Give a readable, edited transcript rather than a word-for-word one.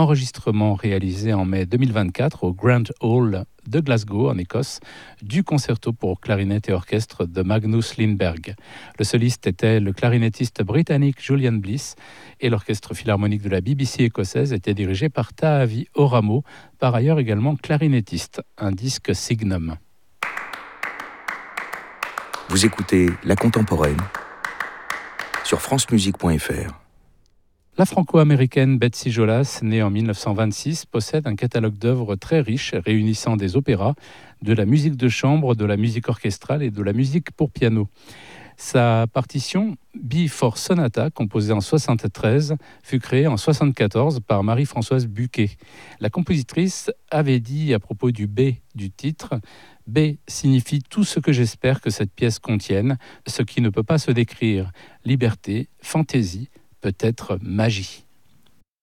enregistrement réalisé en mai 2024 au Grand Hall de Glasgow, en Écosse, du concerto pour clarinette et orchestre de Magnus Lindberg. Le soliste était le clarinettiste britannique Julian Bliss et l'orchestre philharmonique de la BBC écossaise était dirigé par Taavi Oramo, par ailleurs également clarinettiste, un disque Signum. Vous écoutez La Contemporaine sur francemusique.fr. La franco-américaine Betsy Jolas, née en 1926, possède un catalogue d'œuvres très riche réunissant des opéras, de la musique de chambre, de la musique orchestrale et de la musique pour piano. Sa partition B for Sonata, composée en 1973, fut créée en 1974 par Marie-Françoise Buquet. La compositrice avait dit à propos du B du titre: « B signifie tout ce que j'espère que cette pièce contienne, ce qui ne peut pas se décrire. Liberté, fantaisie, peut-être magie. »